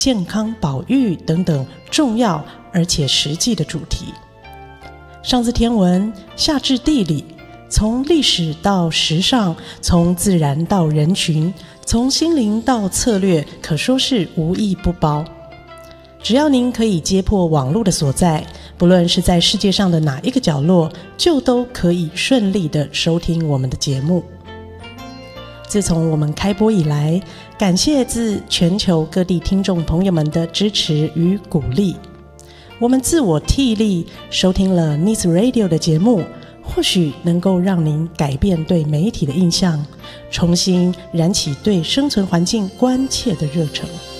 健康保育等等重要而且实际的主题。上至天文，下至地理，从历史到时尚，从自然到人群，从心灵到策略，可说是无一不包。只要您可以接破网络的所在，不论是在世界上的哪一个角落，就都可以顺利地收听我们的节目。自从我们开播以来，感谢自全球各地听众朋友们的支持与鼓励。我们自我替力收听了 News Radio 的节目，或许能够让您改变对媒体的印象，重新燃起对生存环境关切的热忱。